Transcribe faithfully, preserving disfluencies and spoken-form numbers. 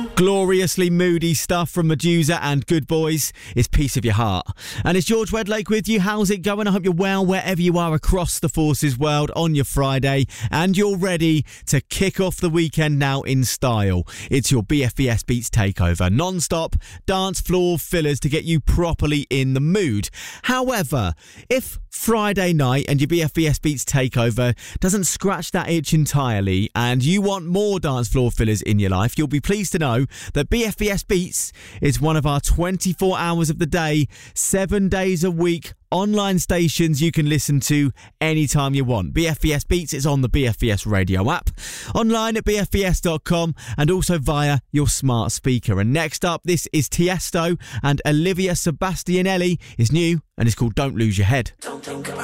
Gloriously moody stuff from Medusa and Good Boys is Piece of Your Heart. And it's George Wedlake with you. How's it going? I hope you're well wherever you are across the Forces world on your Friday, and you're ready to kick off the weekend now in style. It's your B F B S Beats Takeover. Non-stop dance floor fillers to get you properly in the mood. However, if Friday night and your B F B S Beats Takeover doesn't scratch that itch entirely and you want more dance floor fillers in your life, you'll be pleased to know that B F B S Beats is one of our twenty-four hours of the day, seven days a week online stations you can listen to anytime you want. B F B S Beats is on the B F B S radio app, online at b f b s dot com, and also via your smart speaker. And next up, this is Tiesto and Olivia Sebastianelli. Is new and it's called Don't Lose Your Head. Don't think about